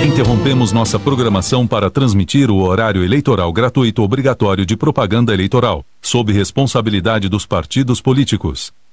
Interrompemos nossa programação para transmitir o horário eleitoral gratuito obrigatório de propaganda eleitoral, sob responsabilidade dos partidos políticos.